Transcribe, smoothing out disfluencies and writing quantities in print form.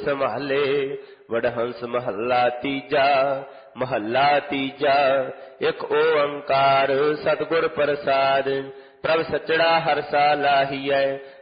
ਸੰਭਾਲੇ। ਵਡਹੰਸ ਮਹੱਲਾ ਤੀਜਾ। ਮਹੱਲਾ ਤੀਜਾ। ਇਕ ਓੰਕਾਰ ਸਤਿਗੁਰ ਪ੍ਰਸਾਦਿ। ਪ੍ਰਭ ਸੱਚੜਾ ਹਰਸਾ ਲਾਹੀਐ।